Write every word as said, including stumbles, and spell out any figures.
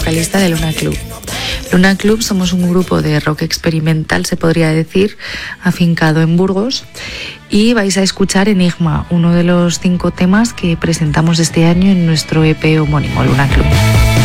vocalista de Luna Club. Luna Club somos un grupo de rock experimental, se podría decir, afincado en Burgos, y vais a escuchar Enigma, uno de los cinco temas que presentamos este año en nuestro E P homónimo, Luna Club.